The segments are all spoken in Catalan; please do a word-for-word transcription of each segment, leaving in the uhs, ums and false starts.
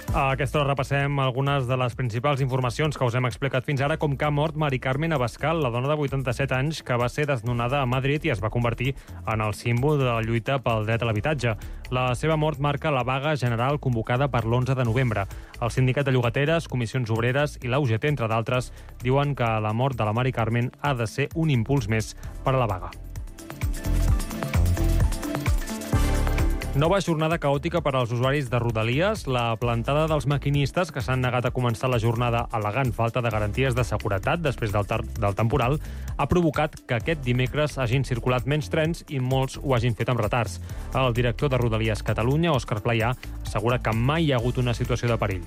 A aquesta hora repassem algunes de les principals informacions que us hem explicat fins ara, com que ha mort Mari Carmen Abascal, la dona de vuitanta-set anys que va ser desnonada a Madrid i es va convertir en el símbol de la lluita pel dret a l'habitatge. La seva mort marca la vaga general convocada per l'onze de novembre. El sindicat de llogateres, comissions obreres i la U G T, entre d'altres, diuen que la mort de la Mari Carmen ha de ser un impuls més per a la vaga. Nova jornada caòtica per als usuaris de Rodalies. La plantada dels maquinistes que s'han negat a començar la jornada al·legant falta de garanties de seguretat després del, del temporal ha provocat que aquest dimecres hagin circulat menys trens i molts ho hagin fet amb retards. El director de Rodalies Catalunya, Òscar Playà, assegura que mai hi ha hagut una situació de perill.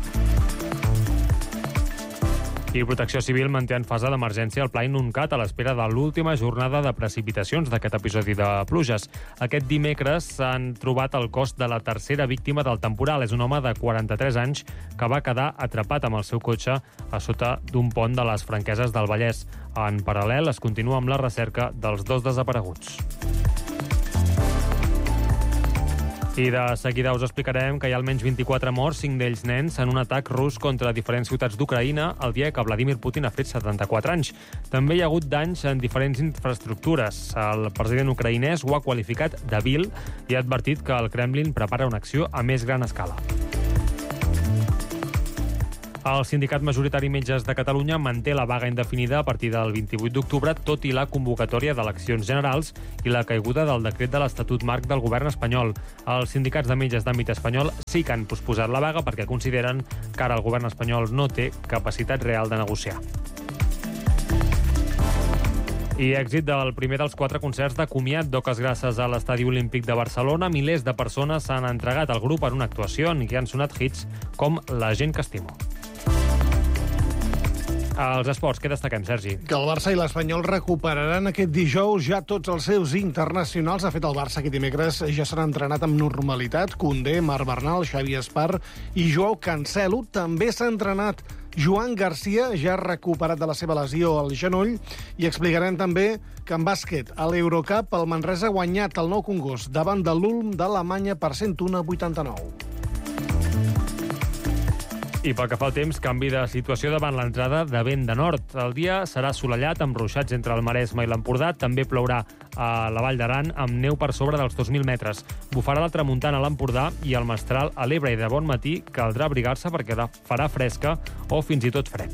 I Protecció Civil manté en fase d'emergència el Pla Inuncat a l'espera de l'última jornada de precipitacions d'aquest episodi de pluges. Aquest dimecres s'han trobat el cos de la tercera víctima del temporal. És un home de quaranta-tres anys que va quedar atrapat amb el seu cotxe a sota d'un pont de les Franqueses del Vallès. En paral·lel, es continua amb la recerca dels dos desapareguts. I de seguida us explicarem que hi ha almenys vint-i-quatre morts, cinc d'ells nens, en un atac rus contra diferents ciutats d'Ucraïna el dia que Vladimir Putin ha fet setanta-quatre anys. També hi ha hagut danys en diferents infraestructures. El president ucraïnès ho ha qualificat de vil i ha advertit que el Kremlin prepara una acció a més gran escala. El sindicat majoritari Metges de Catalunya manté la vaga indefinida a partir del vint-i-vuit d'octubre, tot i la convocatòria d'eleccions generals i la caiguda del decret de l'Estatut Marc del govern espanyol. Els sindicats de metges d'àmbit espanyol sí que han posposat la vaga perquè consideren que ara el govern espanyol no té capacitat real de negociar. I èxit del primer dels quatre concerts de comiat d'Oques Grasses a l'Estadi Olímpic de Barcelona. Milers de persones s'han entregat al grup en una actuació en què han sonat hits com La gent que estimo. Als esports, què destaquem, Sergi? Que el Barça i l'Espanyol recuperaran aquest dijous ja tots els seus internacionals. De fet, el Barça aquest dimecres ja s'ha entrenat amb normalitat. Koundé, Marc Bernal, Xavi Espar i Joao Cancelo. També s'ha entrenat Joan Garcia, ja recuperat de la seva lesió al genoll. I explicarem també que en bàsquet, a l'Eurocup, el Manresa ha guanyat el Nou Congost davant de l'Ulm d'Alemanya per cent un a vuitanta-nou. I pel que fa al temps, canvi de situació davant l'entrada de vent de nord. El dia serà assolellat amb ruixats entre el Maresme i l'Empordà. També plourà a la Vall d'Aran amb neu per sobre dels dos mil metres. Bufarà la tramuntana a l'Empordà i el mestral a l'Ebre, i de bon matí caldrà abrigar-se perquè farà fresca o fins i tot fred.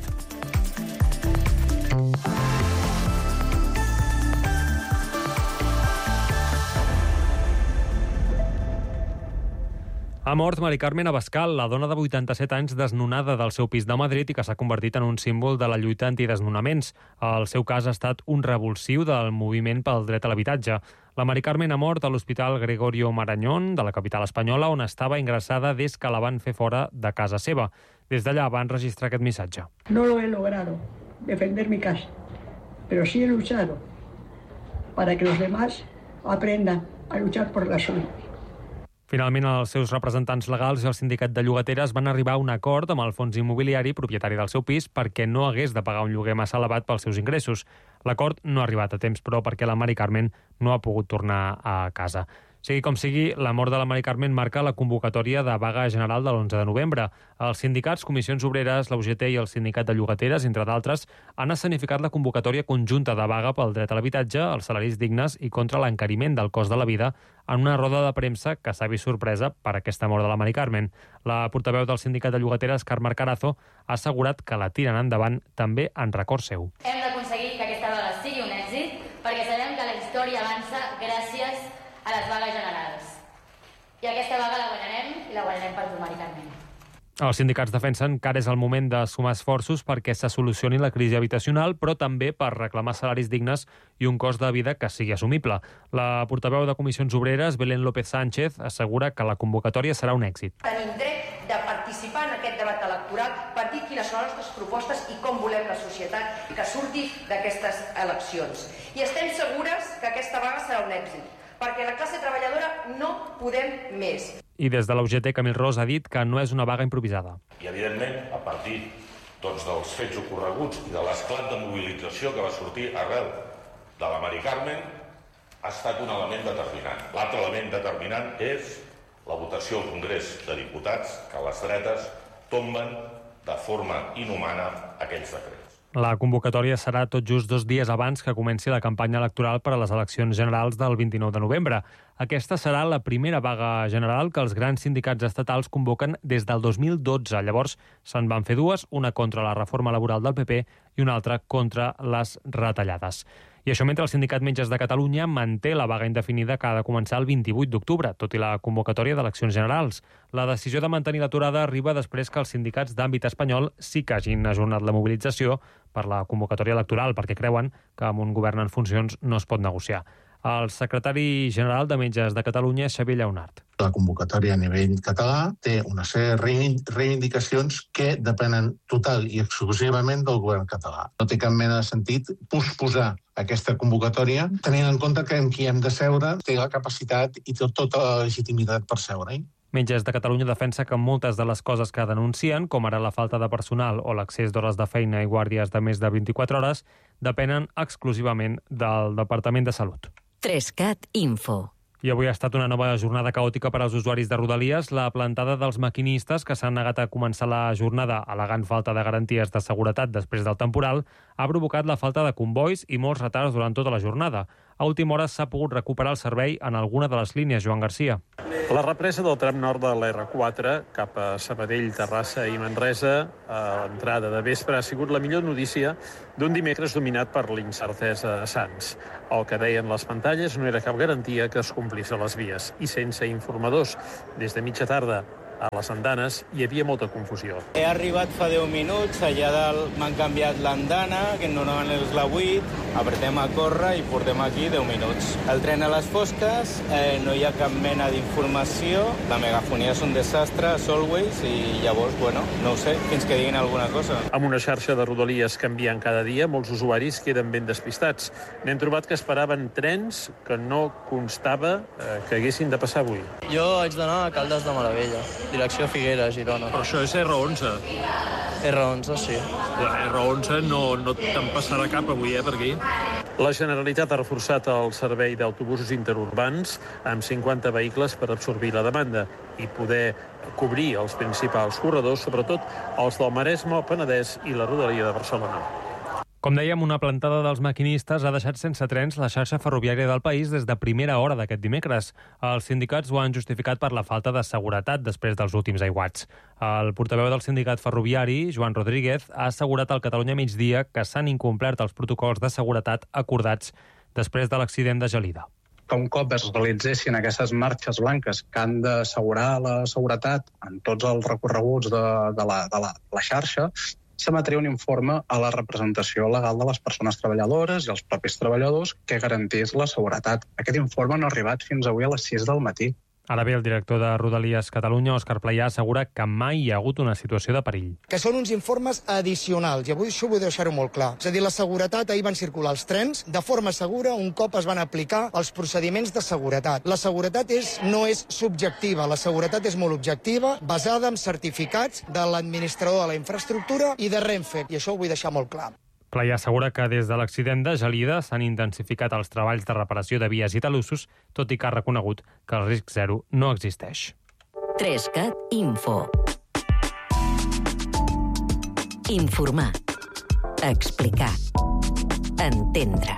Ha mort Mari Carmen Abascal, la dona de vuitanta-set anys desnonada del seu pis de Madrid i que s'ha convertit en un símbol de la lluita antidesnonaments. El seu cas ha estat un revulsiu del moviment pel dret a l'habitatge. La Mari Carmen ha mort a l'Hospital Gregorio Marañón de la capital espanyola, on estava ingressada des que la van fer fora de casa seva. Des d'allà van registrar aquest missatge. No lo he logrado defender mi casa, pero sí he luchado para que los demás aprendan a luchar por la suya. Finalment, els seus representants legals i el sindicat de llogateres van arribar a un acord amb el fons immobiliari propietari del seu pis perquè no hagués de pagar un lloguer massa elevat pels seus ingressos. L'acord no ha arribat a temps, però, perquè la Mari Carmen no ha pogut tornar a casa. Sigui com sigui, la mort de la Mari Carmen marca la convocatòria de vaga general de l'onze de novembre. Els sindicats, comissions obreres, la U G T i el sindicat de llogateres, entre d'altres, han escenificat la convocatòria conjunta de vaga pel dret a l'habitatge, els salaris dignes i contra l'encariment del cost de la vida en una roda de premsa que s'ha vist sorpresa per aquesta mort de la Mari Carmen. La portaveu del sindicat de llogateres, Carme Carazo, ha assegurat que la tiren endavant també en record seu. Hem d'aconseguir que aquesta vaga sigui un èxit perquè sabem que la història avança gràcies a les vagues generals. I aquesta vaga la guanyarem i la guanyarem per tu, Mari Carmen. Els sindicats defensen que ara és el moment de sumar esforços perquè se solucioni la crisi habitacional, però també per reclamar salaris dignes i un cost de vida que sigui assumible. La portaveu de Comissions Obreres, Belén López Sánchez, assegura que la convocatòria serà un èxit. Tenim dret de participar en aquest debat electoral per dir quines són les nostres propostes i com volem la societat que surti d'aquestes eleccions. I estem segures que aquesta vaga serà un èxit, perquè la classe treballadora no podem més. I des de la U G T, Camil Ros ha dit que no és una vaga improvisada. I, evidentment, a partir doncs, dels fets ocorreguts i de l'esclat de mobilització que va sortir arrel de la Mari Carmen, ha estat un element determinant. L'altre element determinant és la votació al Congrés de Diputats que les dretes tomben de forma inhumana aquells decrets. La convocatòria serà tot just dos dies abans que comenci la campanya electoral per a les eleccions generals del vint-i-nou de novembre. Aquesta serà la primera vaga general que els grans sindicats estatals convoquen des del dos mil dotze. Llavors se'n van fer dues, una contra la reforma laboral del P P i una altra contra les retallades. I això mentre el Sindicat Metges de Catalunya manté la vaga indefinida que ha de començar el vint-i-vuit d'octubre, tot i la convocatòria d'eleccions generals. La decisió de mantenir l'aturada arriba després que els sindicats d'àmbit espanyol sí que hagin ajornat la mobilització per la convocatòria electoral, perquè creuen que amb un govern en funcions no es pot negociar. El secretari general de Metges de Catalunya és Xavier Lleonart. La convocatòria a nivell català té una sèrie de reivindicacions que depenen total i exclusivament del govern català. No té cap mena de sentit posposar aquesta convocatòria, tenint en compte que amb qui hem de seure té la capacitat i té tota la legitimitat per seure-hi. Metges de Catalunya defensa que moltes de les coses que denuncien, com ara la falta de personal o l'accés d'hores de feina i guàrdies de més de vint-i-quatre hores, depenen exclusivament del Departament de Salut. Trescat Info. I avui ha estat una nova jornada caòtica per als usuaris de Rodalies. La plantada dels maquinistes, que s'han negat a començar la jornada al·legant falta de garanties de seguretat després del temporal, ha provocat la falta de convois i molts retards durant tota la jornada. A última hora s'ha pogut recuperar el servei en alguna de les línies, Joan Garcia. La represa del tram nord de l'R quatre cap a Sabadell, Terrassa i Manresa a l'entrada de vespre ha sigut la millor notícia d'un dimecres dominat per l'incertesa a Sants. El que deien les pantalles no era cap garantia que es complís a les vies i sense informadors des de mitja tarda a les andanes hi havia molta confusió. He arribat fa deu minuts, allà dalt m'han canviat l'andana, que normalment és la vuit, apretem a córrer i portem aquí deu minuts. El tren a les fosques, eh, no hi ha cap mena d'informació, la megafonia és un desastre, Solways, i llavors, bueno, no ho sé, fins que diguin alguna cosa. Amb una xarxa de rodalies canviant cada dia, molts usuaris queden ben despistats. N'hem trobat que esperaven trens que no constava eh, que haguessin de passar avui. Jo haig d'anar a Caldes de Maravella, direcció Figueres, Girona. Però això és R onze. R onze, sí. La R onze no, no te'n passarà cap avui, eh, per aquí. La Generalitat ha reforçat el servei d'autobusos interurbans amb cinquanta vehicles per absorbir la demanda i poder cobrir els principals corredors, sobretot els del Maresme, el Penedès i la Rodalia de Barcelona. Com dèiem, una plantada dels maquinistes ha deixat sense trens la xarxa ferroviària del país des de primera hora d'aquest dimecres. Els sindicats ho han justificat per la falta de seguretat després dels últims aiguats. El portaveu del sindicat ferroviari, Joan Rodríguez, ha assegurat al Catalunya Migdia que s'han incomplert els protocols de seguretat acordats després de l'accident de Gelida. Que un cop es realitzessin aquestes marxes blanques que han d'assegurar la seguretat en tots els recorreguts de, de, la, de la, la xarxa, s'emetria un informe a la representació legal de les persones treballadores i els propis treballadors que garantís la seguretat. Aquest informe no ha arribat fins avui a les sis del matí. Ara bé, el director de Rodalies Catalunya, Òscar Playà, assegura que mai hi ha hagut una situació de perill. Que són uns informes addicionals, i avui això vull deixar-ho molt clar. És a dir, la seguretat, ahir van circular els trens de forma segura un cop es van aplicar els procediments de seguretat. La seguretat és, no és subjectiva, la seguretat és molt objectiva, basada en certificats de l'administrador de la infraestructura i de Renfe, i això ho vull deixar molt clar. Playà assegura que des de l'accident de Gelida s'han intensificat els treballs de reparació de vies i talussos, tot i que ha reconegut que el risc zero no existeix. Trescat Info. Informar. Explicar. Entendre.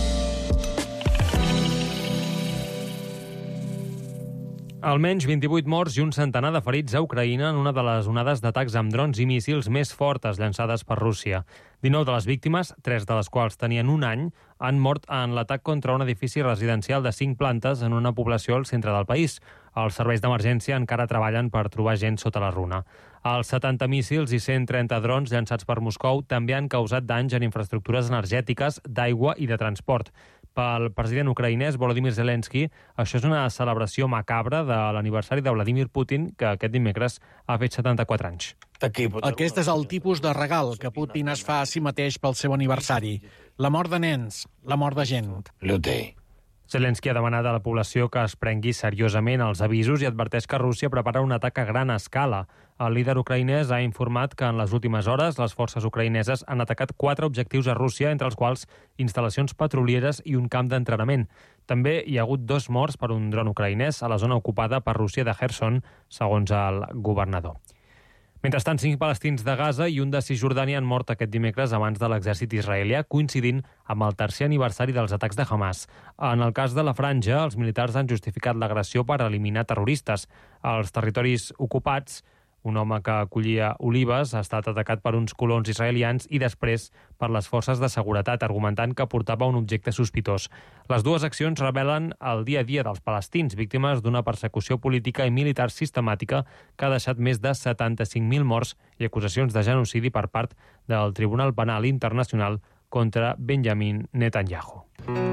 Almenys vint-i-vuit morts i un centenar de ferits a Ucraïna en una de les onades d'atacs amb drons i míssils més fortes llançades per Rússia. dinou de les víctimes, tres de les quals tenien un any, han mort en l'atac contra un edifici residencial de cinc plantes en una població al centre del país. Els serveis d'emergència encara treballen per trobar gent sota la runa. Els setanta míssils i cent trenta drons llançats per Moscou també han causat danys en infraestructures energètiques, d'aigua i de transport. Pel president ucraïnès Volodymyr Zelensky, això és una celebració macabra de l'aniversari de Vladimir Putin, que aquest dimecres ha fet setanta-quatre anys. Aquest és el tipus de regal que Putin es fa a si mateix pel seu aniversari. La mort de nens, la mort de gent. Zelensky ha demanat a la població que es prengui seriosament els avisos i adverteix que Rússia prepara un atac a gran escala. El líder ucraïnès ha informat que en les últimes hores les forces ucraïneses han atacat quatre objectius a Rússia, entre els quals instal·lacions petrolieres i un camp d'entrenament. També hi ha hagut dos morts per un dron ucraïnès a la zona ocupada per Rússia de Kherson, segons el governador. Mentrestant, cinc palestins de Gaza i un de Cisjordània han mort aquest dimecres abans de l'exèrcit israelià, coincidint amb el tercer aniversari dels atacs de Hamas. En el cas de la Franja, els militars han justificat l'agressió per eliminar terroristes. Als territoris ocupats, un home que acollia olives ha estat atacat per uns colons israelians i després per les forces de seguretat, argumentant que portava un objecte sospitós. Les dues accions revelen el dia a dia dels palestins, víctimes d'una persecució política i militar sistemàtica que ha deixat més de setanta-cinc mil morts i acusacions de genocidi per part del Tribunal Penal Internacional contra Benjamin Netanyahu.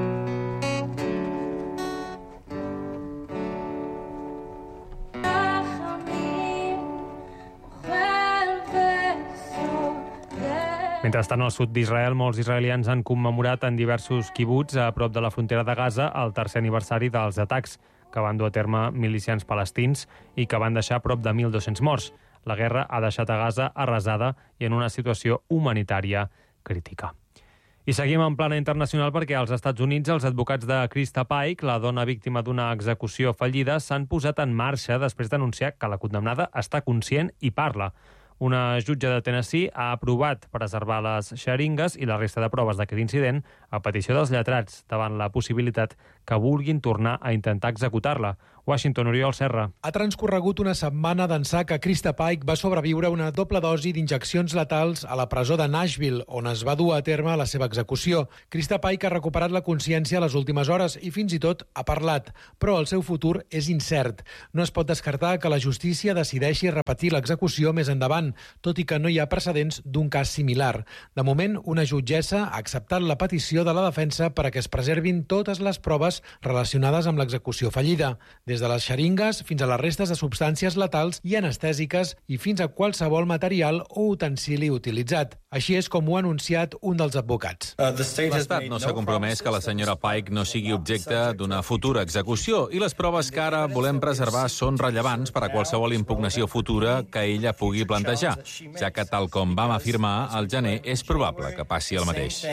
Mentrestant, al sud d'Israel, molts israelians han commemorat en diversos quibuts a prop de la frontera de Gaza el tercer aniversari dels atacs que van dur a terme milicians palestins i que van deixar prop de mil dos-cents morts. La guerra ha deixat a Gaza arrasada i en una situació humanitària crítica. I seguim en plana internacional perquè als Estats Units els advocats de Krista Paik, la dona víctima d'una execució fallida, s'han posat en marxa després d'anunciar que la condemnada està conscient i parla. Una jutge de Tennessee ha aprovat preservar les xeringues i la resta de proves d'aquest incident a petició dels lletrats davant la possibilitat que vulguin tornar a intentar executar-la. Washington, Oriol Serra. Ha transcorregut una setmana d'ençà que Krista Paik va sobreviure una doble dosi d'injeccions letals a la presó de Nashville, on es va dur a terme la seva execució. Krista Paik ha recuperat la consciència a les últimes hores i fins i tot ha parlat, però el seu futur és incert. No es pot descartar que la justícia decideixi repetir l'execució més endavant, tot i que no hi ha precedents d'un cas similar. De moment, una jutgessa ha acceptat la petició de la defensa per a que es preservin totes les proves relacionades amb l'execució fallida, des de les xeringues fins a les restes de substàncies letals i anestèsiques i fins a qualsevol material o utensili utilitzat. Així és com ho ha anunciat un dels advocats. L'Estat no s'ha compromès que la senyora Paik no sigui objecte d'una futura execució i les proves que ara volem preservar són rellevants per a qualsevol impugnació futura que ella pugui plantejar, ja que, tal com vam afirmar al gener, és probable que passi el mateix.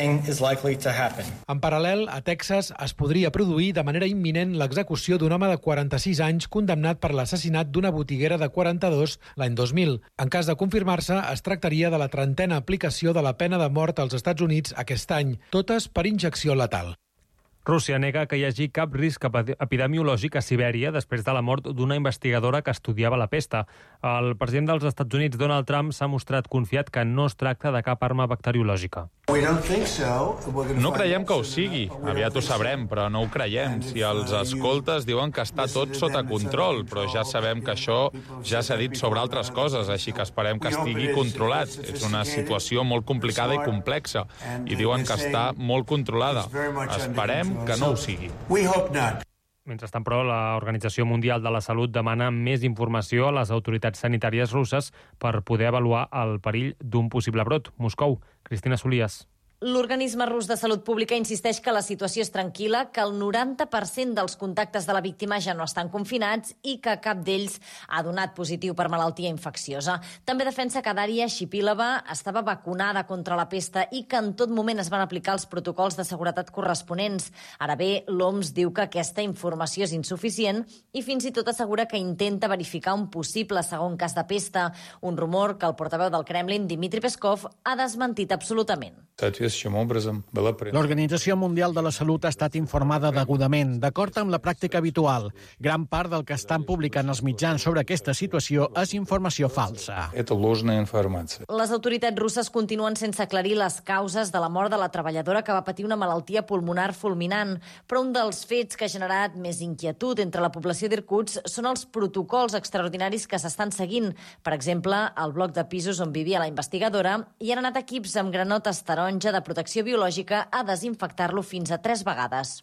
En paral·lel, a Texas es podria produir de manera imminent l'execució d'un home de quaranta-sis anys condemnat per l'assassinat d'una botiguera de quaranta-dos l'any dos mil. En cas de confirmar-se, es tractaria de la trentena aplicació de la pena de mort als Estats Units aquest any, totes per injecció letal. Rússia nega que hi hagi cap risc epidemiològic a Sibèria després de la mort d'una investigadora que estudiava la pesta. El president dels Estats Units, Donald Trump, s'ha mostrat confiat que no es tracta de cap arma bacteriològica. No creiem que ho sigui. Aviat ho sabrem, però no ho creiem. Si els escoltes diuen que està tot sota control, però ja sabem que això ja s'ha dit sobre altres coses, així que esperem que estigui controlat. És una situació molt complicada i complexa, i diuen que està molt controlada. Esperem que no ho sigui. Mentrestant, però, l'Organització Mundial de la Salut demana més informació a les autoritats sanitàries russes per poder avaluar el perill d'un possible brot. Moscou, Cristina Solías. L'organisme rus de salut pública insisteix que la situació és tranquil·la, que el noranta per cent dels contactes de la víctima ja no estan confinats i que cap d'ells ha donat positiu per malaltia infecciosa. També defensa que Daria Shipilova estava vacunada contra la pesta i que en tot moment es van aplicar els protocols de seguretat corresponents. Ara bé, l'O M S diu que aquesta informació és insuficient i fins i tot assegura que intenta verificar un possible segon cas de pesta, un rumor que el portaveu del Kremlin, Dmitry Peskov, ha desmentit absolutament. L'Organització Mundial de la Salut ha estat informada degudament, d'acord amb la pràctica habitual. Gran part del que estan publicant els mitjans sobre aquesta situació és informació falsa. Les autoritats russes continuen sense aclarir les causes de la mort de la treballadora que va patir una malaltia pulmonar fulminant, però un dels fets que ha generat més inquietud entre la població d'Irkutsk són els protocols extraordinaris que s'estan seguint. Per exemple, al bloc de pisos on vivia la investigadora hi han anat equips amb granotes taronja de protecció biològica a desinfectar-lo fins a tres vegades.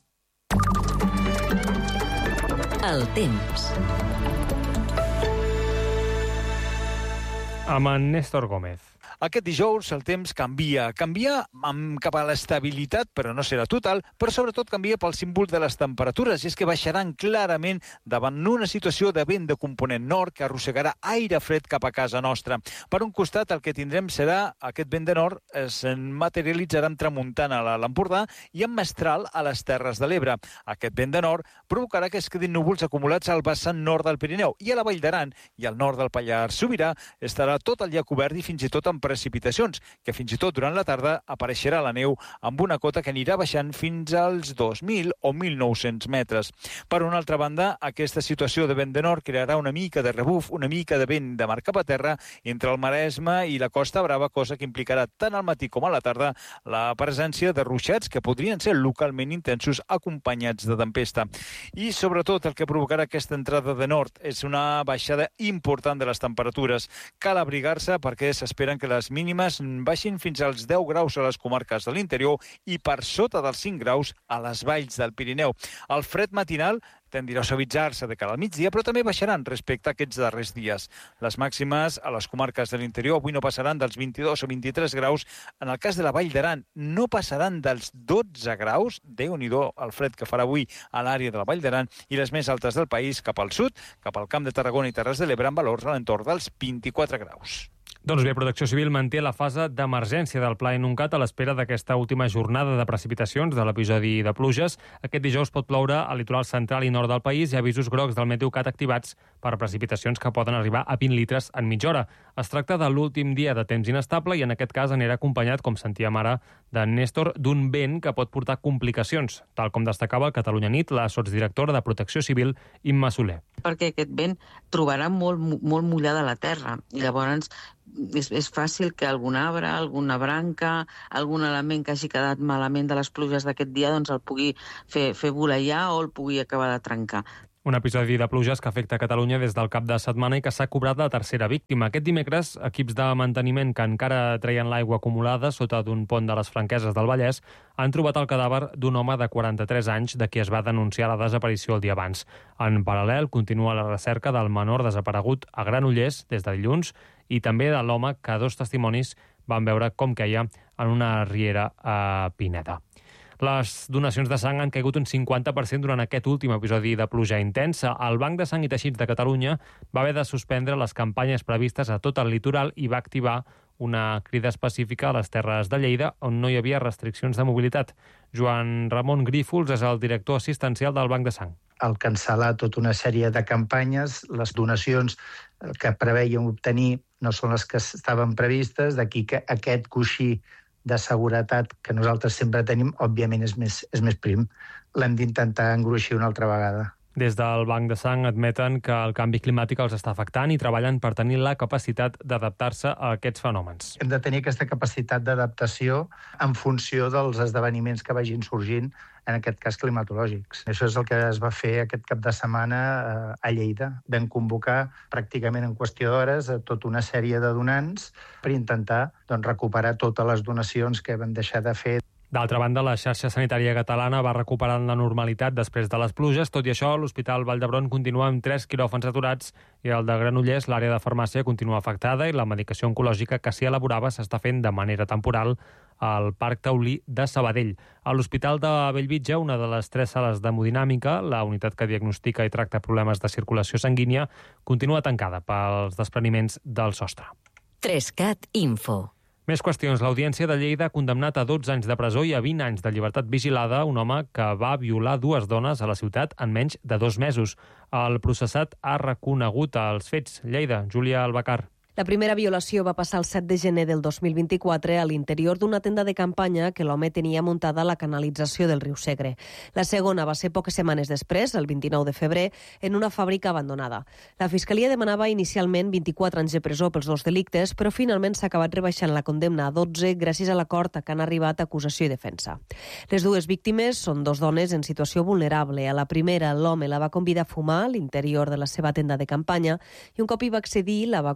El temps. Amb en Néstor Gómez. Aquest dijous el temps canvia. Canvia amb, cap a l'estabilitat, però no serà total, però sobretot canvia pel símbol de les temperatures, i és que baixaran clarament davant una situació de vent de component nord que arrossegarà aire fred cap a casa nostra. Per un costat, el que tindrem serà aquest vent de nord es materialitzarà amb tramuntana a l'Empordà i amb mestral a les Terres de l'Ebre. Aquest vent de nord provocarà que es quedin núvols acumulats al vessant nord del Pirineu, i a la Vall d'Aran i al nord del Pallars Sobirà estarà tot el dia cobert i fins i tot amb precipitacions, que fins i tot durant la tarda apareixerà la neu amb una cota que anirà baixant fins als dos mil o mil nou-cents metres. Per una altra banda, aquesta situació de vent de nord crearà una mica de rebuf, una mica de vent de mar cap a terra entre el Maresme i la Costa Brava, cosa que implicarà tant al matí com a la tarda la presència de ruixats que podrien ser localment intensos acompanyats de tempesta. I sobretot el que provocarà aquesta entrada de nord és una baixada important de les temperatures. Cal abrigar-se perquè s'esperen que les mínimes baixin fins als deu graus a les comarques de l'interior i per sota dels cinc graus a les valls del Pirineu. El fred matinal tendirà a suavitzar-se de cara al migdia, però també baixaran respecte a aquests darrers dies. Les màximes a les comarques de l'interior avui no passaran dels vint-i-dos o vint-i-tres graus. En el cas de la Vall d'Aran no passaran dels dotze graus. Déu-n'hi-do el fred que farà avui a l'àrea de la Vall d'Aran, i les més altes del país cap al sud, cap al Camp de Tarragona i Terres de l'Ebre, amb valors a l'entorn dels vint-i-quatre graus. Doncs bé, Protecció Civil manté la fase d'emergència del Pla Inuncat a l'espera d'aquesta última jornada de precipitacions de l'episodi de pluges. Aquest dijous pot ploure al litoral central i nord del país i avisos grocs del Meteocat activats per precipitacions que poden arribar a vint litres en mitja hora. Es tracta de l'últim dia de temps inestable i en aquest cas anirà acompanyat, com sentíem ara d'en Néstor, d'un vent que pot portar complicacions, tal com destacava el Catalunya Nit la sotsdirectora de Protecció Civil, Imma Soler. Perquè aquest vent trobarà molt, molt mullada la terra i llavors és, és fàcil que algun arbre, alguna branca, algun element que hagi quedat malament de les pluges d'aquest dia doncs el pugui fer, fer voleiar o el pugui acabar de trencar. Un episodi de pluges que afecta Catalunya des del cap de setmana i que s'ha cobrat la tercera víctima. Aquest dimecres, equips de manteniment que encara treien l'aigua acumulada sota d'un pont de les Franqueses del Vallès han trobat el cadàver d'un home de quaranta-tres anys de qui es va denunciar la desaparició el dia abans. En paral·lel, continua la recerca del menor desaparegut a Granollers des de dilluns i també de l'home que dos testimonis van veure com queia en una riera a Pineda. Les donacions de sang han caigut un cinquanta per cent durant aquest últim episodi de pluja intensa. El Banc de Sang i Teixits de Catalunya va haver de suspendre les campanyes previstes a tot el litoral i va activar una crida específica a les Terres de Lleida, on no hi havia restriccions de mobilitat. Joan Ramon Grífols és el director assistencial del Banc de Sang. Al cancel·lar tota una sèrie de campanyes, les donacions que preveien obtenir no són les que estaven previstes, d'aquí que aquest coixí de seguretat que nosaltres sempre tenim, òbviament és més, és més prim. L'hem d'intentar engruixir una altra vegada. Des del Banc de Sang admeten que el canvi climàtic els està afectant i treballen per tenir la capacitat d'adaptar-se a aquests fenòmens. Hem de tenir aquesta capacitat d'adaptació en funció dels esdeveniments que vagin sorgint, en aquest cas climatològics. Això és el que es va fer aquest cap de setmana a Lleida. Vam convocar pràcticament en qüestió d'hores a tota una sèrie de donants per intentar doncs, recuperar totes les donacions que vam deixar de fer. D'altra banda, la xarxa sanitària catalana va recuperant la normalitat després de les pluges. Tot i això, l'Hospital Vall d'Hebron continua amb tres quiròfans aturats i el de Granollers, l'àrea de farmàcia, continua afectada i la medicació oncològica que s'hi elaborava s'està fent de manera temporal al Parc Taulí de Sabadell. A l'Hospital de Bellvitge, una de les tres sales d'hemodinàmica, la unitat que diagnostica i tracta problemes de circulació sanguínia, continua tancada pels despreniments del sostre. Trescat Info. Més qüestions. L'Audiència de Lleida ha condemnat a dotze anys de presó i a vint anys de llibertat vigilada un home que va violar dues dones a la ciutat en menys de dos mesos. El processat ha reconegut els fets. Lleida, Júlia Albacar. La primera violació va passar el set de gener del dos mil vint-i-quatre a l'interior d'una tenda de campanya que l'home tenia muntada a la canalització del riu Segre. La segona va ser poques setmanes després, el vint-i-nou de febrer, en una fàbrica abandonada. La Fiscalia demanava inicialment vint-i-quatre anys de presó pels dos delictes, però finalment s'ha acabat rebaixant la condemna a dotze gràcies a l'acord a què han arribat acusació i defensa. Les dues víctimes són dos dones en situació vulnerable. A la primera, l'home la va convidar a fumar a l'interior de la seva tenda de campanya i un cop hi va accedir la va colpejar de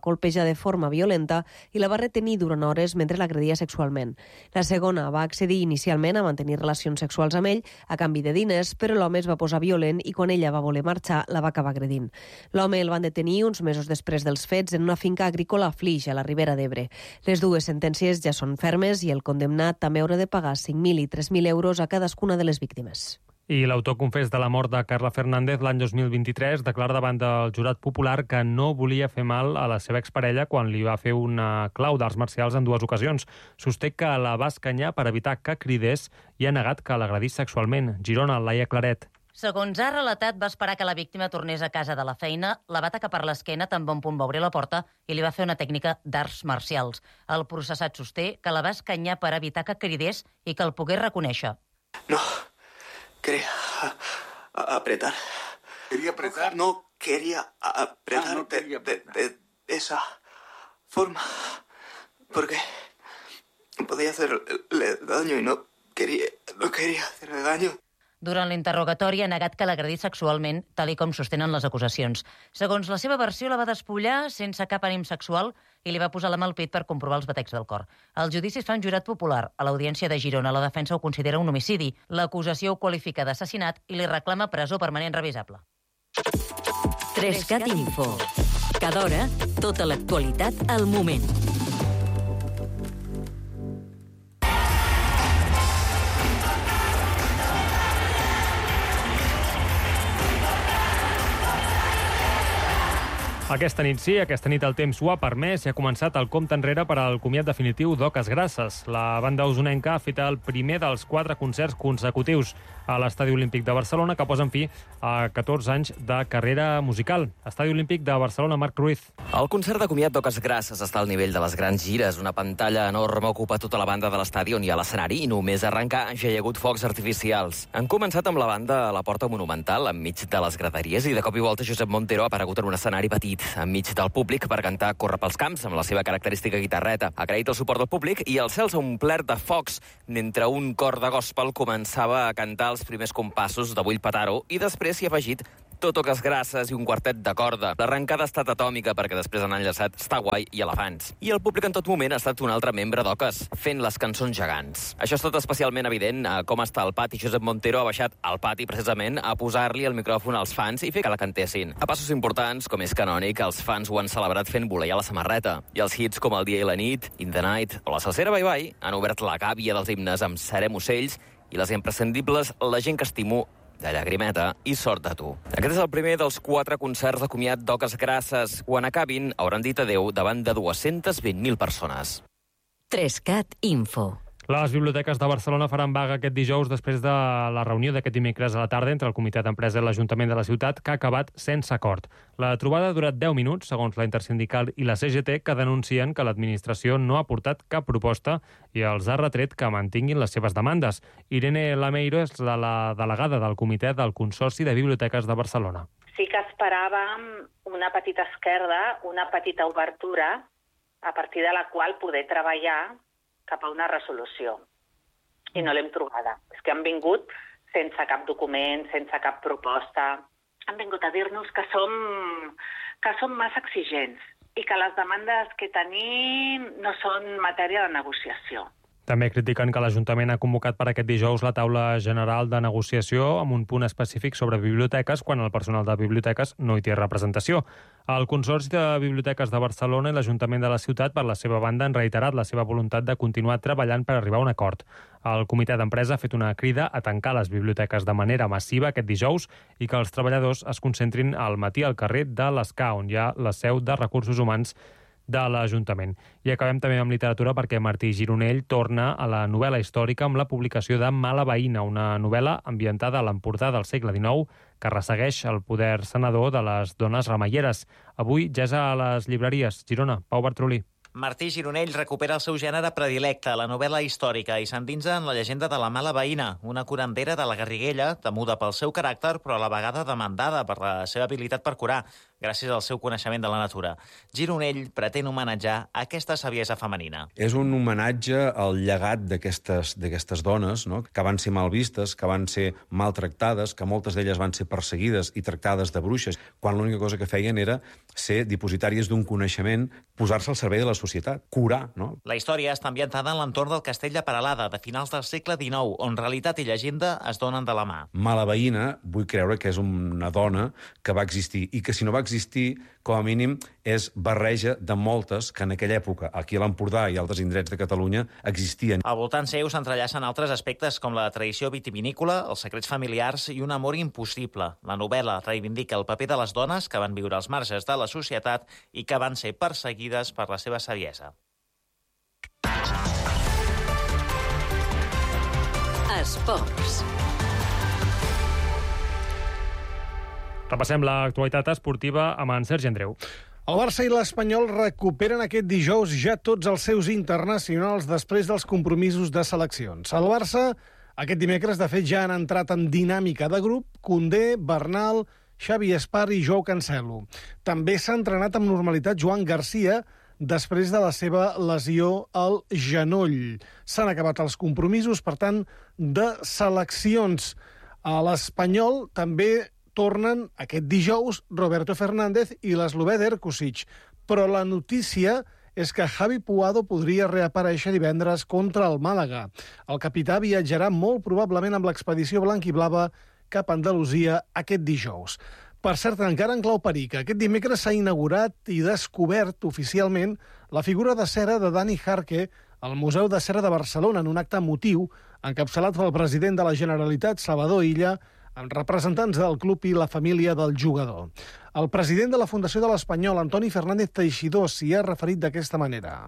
de forma violenta i la va retenir durant hores mentre l'agredia sexualment. La segona va accedir inicialment a mantenir relacions sexuals amb ell a canvi de diners, però l'home es va posar violent i quan ella va voler marxar la va acabar agredint. L'home el van detenir uns mesos després dels fets en una finca agrícola a Flix, a la Ribera d'Ebre. Les dues sentències ja són fermes i el condemnat també haurà de pagar cinc mil i tres mil euros a cadascuna de les víctimes. I l'autor confés de la mort de Carla Fernández l'any dos mil vint-i-tres declara davant del jurat popular que no volia fer mal a la seva exparella quan li va fer una clau d'arts marcials en dues ocasions. Sosté que la va escanyar per evitar que cridés i ha negat que l'agredís sexualment. Girona, Laia Claret. Segons ha relatat, va esperar que la víctima tornés a casa de la feina, la va atacar per l'esquena tan bon punt va obrir la porta i li va fer una tècnica d'arts marcials. El processat sosté que la va escanyar per evitar que cridés i que el pogués reconèixer. No, quería apretar. ¿Quería apretar? No, quería apretar ah, no quería de, de, de esa forma. Porque podía hacerle daño y no quería, no quería hacerle daño. Durant l'interrogatori ha negat que l'agredís sexualment, tal i com sostenen les acusacions. Segons la seva versió, la va despullar sense cap ànim sexual i li va posar la mà al pit per comprovar els batecs del cor. El judici es fa un jurat popular. A l'Audiència de Girona la defensa ho considera un homicidi. L'acusació ho qualifica d'assassinat i li reclama presó permanent revisable. Trescat Info. Cada hora, tota l'actualitat al moment. Aquesta nit sí, aquesta nit el temps ho ha permès i ha començat el compte enrere per al comiat definitiu d'Oques Grasses. La banda usonenca ha fet el primer dels quatre concerts consecutius a l'Estadi Olímpic de Barcelona que posen fi a catorze anys de carrera musical. Estadi Olímpic de Barcelona, Marc Ruiz. El concert de comiat d'Oques Grasses està al nivell de les grans gires. Una pantalla enorme ocupa tota la banda de l'estadi on hi ha l'escenari i només arrencar ja hi ha hagut focs artificials. Han començat amb la banda a la Porta Monumental, enmig de les graderies, i de cop i volta Josep Montero ha aparegut en un escenari petit enmig del públic per cantar Corre pels camps amb la seva característica guitarreta. Ha agraït el suport del públic i el cel s'ha omplert de focs mentre un cor de gospel començava a cantar els primers compassos de Vull petar-ho i després s'hi ha afegit tot Oques Grasses i un quartet de corda. L'arrencada ha estat atòmica perquè després han enllaçat Està guai i Elefants. I el públic en tot moment ha estat un altre membre d'Oques, fent les cançons gegants. Això ha estat especialment evident a com està el pati. Josep Montero ha baixat al pati precisament a posar-li el micròfon als fans i fer que la cantessin. A passos importants, com és canònic, els fans ho han celebrat fent voleiar la samarreta. I els hits com El dia i la nit, In the Night o La salsera Bye Bye han obert la gàbia dels himnes amb Serem ocells i les imprescindibles La gent que estimo, de Llagrimeta i Sort de tu. Aquest és el primer dels quatre concerts de comiat d'Oques Grasses. Quan acabin, hauran dit adeu davant de dues-centes vint mil persones. Trescat Info. Les biblioteques de Barcelona faran vaga aquest dijous després de la reunió d'aquest dimecres a la tarda entre el comitè d'empresa i l'Ajuntament de la ciutat, que ha acabat sense acord. La trobada ha durat deu minuts, segons la Intersindical i la C G T, que denuncien que l'administració no ha portat cap proposta i els ha retret que mantinguin les seves demandes. Irene Lameiro és la, la delegada del comitè del Consorci de Biblioteques de Barcelona. Sí que esperàvem una petita esquerda, una petita obertura, a partir de la qual poder treballar cap a una resolució. I no l'hem trobada. És que han vingut sense cap document, sense cap proposta. Han vingut a dir-nos que som, que som massa exigents i que les demandes que tenim no són matèria de negociació. També critiquen que l'Ajuntament ha convocat per aquest dijous la taula general de negociació amb un punt específic sobre biblioteques quan el personal de biblioteques no hi té representació. El Consorci de Biblioteques de Barcelona i l'Ajuntament de la ciutat, per la seva banda, han reiterat la seva voluntat de continuar treballant per arribar a un acord. El comitè d'empresa ha fet una crida a tancar les biblioteques de manera massiva aquest dijous i que els treballadors es concentrin al matí al carrer de l'Escà, on hi ha la seu de Recursos Humans de l'Ajuntament. I acabem també amb literatura perquè Martí Gironell torna a la novel·la històrica amb la publicació de Mala veïna, una novel·la ambientada a l'Empordà del segle dinou que ressegueix el poder senador de les dones remeieres. Avui ja és a les llibreries. Girona, Pau Bartrolí. Martí Gironell recupera el seu gènere predilecte, la novel·la històrica, i s'endinsa en la llegenda de la Mala veïna, una curandera de la Garriguella, temuda pel seu caràcter, però a la vegada demandada per la seva habilitat per curar. gràcies al seu coneixement de la natura. Gironell pretén homenatjar aquesta saviesa femenina. És un homenatge al llegat d'aquestes d'aquestes dones, no? Que van ser mal vistes, que van ser maltractades, que moltes d'elles van ser perseguides i tractades de bruixes, quan l'única cosa que feien era ser dipositàries d'un coneixement, posar-se al servei de la societat, curar, no? La història està ambientada en l'entorn del castell de Peralada, de finals del segle dinou, on realitat i llegenda es donen de la mà. Mala veïna, vull creure que és una dona que va existir, i que si no va existir, com a mínim, és barreja de moltes que en aquella època, aquí a l'Empordà i altres indrets de Catalunya, existien. Al voltant seu s'entrellacen altres aspectes com la tradició vitivinícola, els secrets familiars i un amor impossible. La novel·la reivindica el paper de les dones que van viure als marges de la societat i que van ser perseguides per la seva saviesa. Esports. Repassem l'actualitat esportiva amb en Sergi Andreu. El Barça i l'Espanyol recuperen aquest dijous ja tots els seus internacionals després dels compromisos de seleccions. El Barça, aquest dimecres, de fet, ja han entrat en dinàmica de grup Koundé, Bernal, Xavi Espar i Joao Cancelo. També s'ha entrenat amb normalitat Joan Garcia després de la seva lesió al genoll. S'han acabat els compromisos, per tant, de seleccions. A l'Espanyol també tornen aquest dijous Roberto Fernández i l'eslovè Derkusic. Però la notícia és que Javi Puado podria reaparèixer divendres contra el Màlaga. El capità viatjarà molt probablement amb l'expedició blanc-i-blava cap a Andalusia aquest dijous. Per cert, encara en clau perica, aquest dimecres s'ha inaugurat i descobert oficialment la figura de cera de Dani Jarque al Museu de Cera de Barcelona en un acte emotiu encapçalat pel president de la Generalitat, Salvador Illa, amb representants del club i la família del jugador. El president de la Fundació de l'Espanyol, Antoni Fernández Teixidor, s'hi ha referit d'aquesta manera.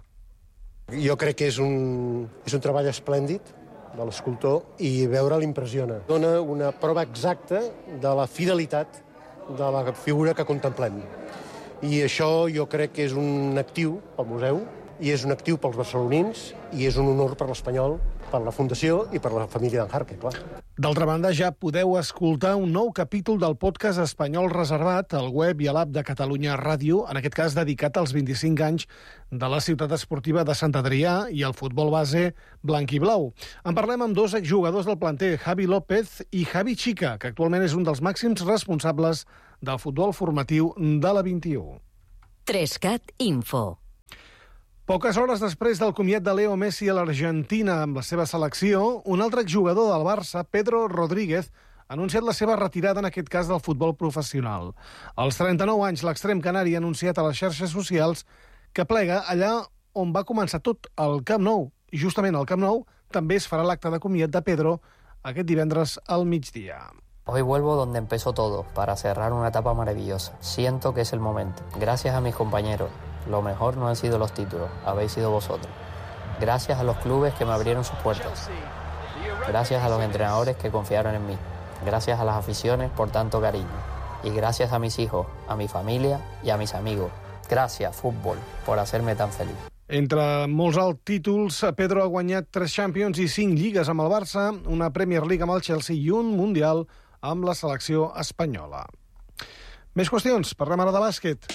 Jo crec que és un, és un treball esplèndid de l'escultor i veure l'impressiona. Dona una prova exacta de la fidelitat de la figura que contemplem. I això jo crec que és un actiu pel museu, i és un actiu pels barcelonins, i és un honor per l'Espanyol, per la Fundació i per la família d'en Jarque, clar. D'altra banda, ja podeu escoltar un nou capítol del podcast espanyol reservat al web i a l'app de Catalunya Ràdio, en aquest cas dedicat als vint-i-cinc anys de la ciutat esportiva de Sant Adrià i el futbol base blanc i blau. En parlem amb dos exjugadors del planter, Javi López i Javi Chica, que actualment és un dels màxims responsables del futbol formatiu de la vint-i-u. Trescat Info. Poques hores després del comiat de Leo Messi a l'Argentina amb la seva selecció, un altre exjugador del Barça, Pedro Rodríguez, ha anunciat la seva retirada, en aquest cas del futbol professional. Als trenta-nou anys, l'extrem canari ha anunciat a les xarxes socials que plega allà on va començar tot, al Camp Nou. I justament al Camp Nou també es farà l'acte de comiat de Pedro aquest divendres al migdia. Hoy vuelvo donde empezó todo, para cerrar una etapa maravillosa. Siento que es el momento. Gracias a mis compañeros. Lo mejor no han sido los títulos, habéis sido vosotros. Gracias a los clubes que me abrieron sus puertas. Gracias a los entrenadores que confiaron en mí. Gracias a las aficiones por tanto cariño. Y gracias a mis hijos, a mi familia y a mis amigos. Gracias, fútbol, por hacerme tan feliz. Entre molts alts títols, Pedro ha guanyat tres Champions i cinc lligues amb el Barça, una Premier League amb el Chelsea i un Mundial amb la selecció espanyola. Més qüestions, parlem ara de bàsquet.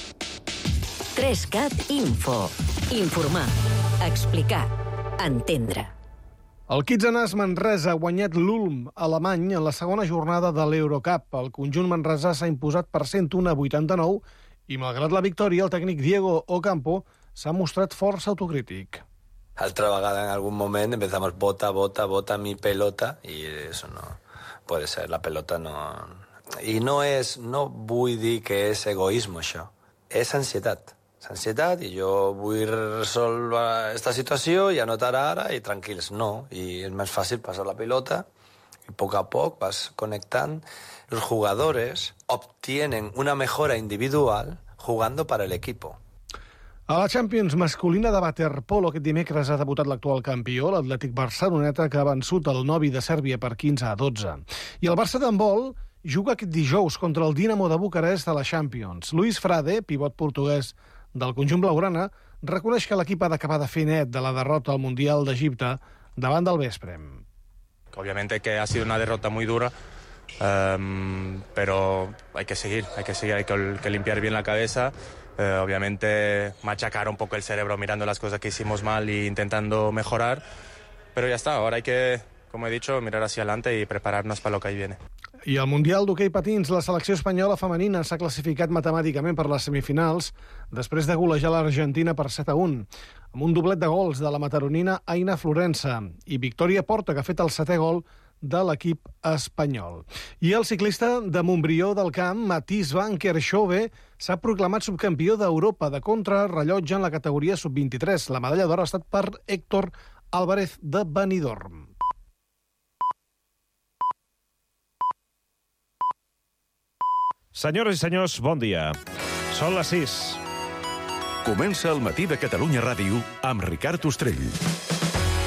Trescat Info. Informar, explicar, entendre. El Kitsanàs Manresa ha guanyat l'Ulm alemany en la segona jornada de l'Eurocup. El conjunt manresà s'ha imposat per cent un a vuitanta-nou i, malgrat la victòria, el tècnic Diego Ocampo s'ha mostrat força autocrític. Altra vegada, en algun moment, empezamos bota, bota, bota mi pelota, i eso no puede ser, la pelota no... I no és, no vull dir que és egoisme, això. És ansietat. És ansietat i jo vull resoldre aquesta situació i anotar ara i tranquils. No, i és més fàcil passar la pilota y poco a poco vas conectando. Los jugadores obtienen una mejora individual jugando para el equipo. A la Champions masculina de waterpolo aquest dimecres ha debutat l'actual campió, l'Atlètic Barceloneta, que ha vençut el Novi de Sèrbia per quinze a dotze. I el Barça d'handbol juga aquest dijous contra el Dinamo de Bucarest a la Champions. Luis Frade, pivot portuguès del conjunt blaugrana, reconeix que l'equip ha d'acabar de fer net de la derrota al Mundial d'Egipte davant del Vesprem. Obviamente que ha sido una derrota muy dura, Um, pero hay que seguir, hay que seguir, hay que, que limpiar bien la cabeza. Uh, obviamente machacar un poco el cerebro mirando las cosas que hicimos mal e intentando mejorar. Pero ya está, ahora hay que, como he dicho, mirar hacia adelante y prepararnos para lo que ahí viene. I al Mundial d'Hoquei Patins, la selecció espanyola femenina s'ha classificat matemàticament per les semifinals després de golejar l'Argentina per set a un, amb un doblet de gols de la mataronina Aina Florensa i Victòria Porta, que ha fet el setè gol de l'equip espanyol. I el ciclista de Montbrió del Camp, Mathies van Kerkhove, s'ha proclamat subcampió d'Europa de contrarrellotge en la categoria sub vint-i-tres. La medalla d'or ha estat per Héctor Álvarez de Benidorm. Senyores i senyors, bon dia. Són les sis. Comença el matí de Catalunya Ràdio amb Ricard Ostrell.